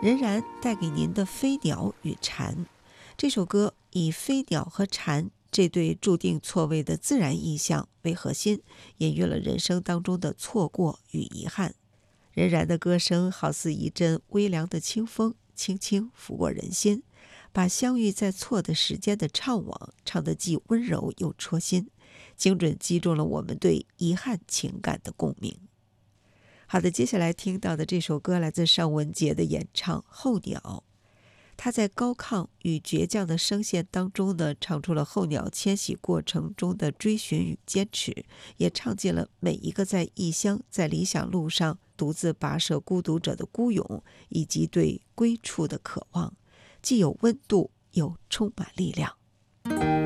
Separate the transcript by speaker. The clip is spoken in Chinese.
Speaker 1: 任然带给您的飞鸟与蝉。这首歌以飞鸟和蝉这对注定错位的自然意象为核心，隐喻了人生当中的错过与遗憾。任然的歌声好似一阵微凉的清风，轻轻拂过人心，把相遇在错的时间的怅惘唱得既温柔又戳心，精准击中了我们对遗憾情感的共鸣。好的，接下来听到的这首歌来自尚雯婕的演唱《候鸟》。他在高亢与倔强的声线当中呢，唱出了候鸟迁徙过程中的追寻与坚持，也唱尽了每一个在异乡、在理想路上独自跋涉孤独者的孤勇，以及对归处的渴望，既有温度，又充满力量。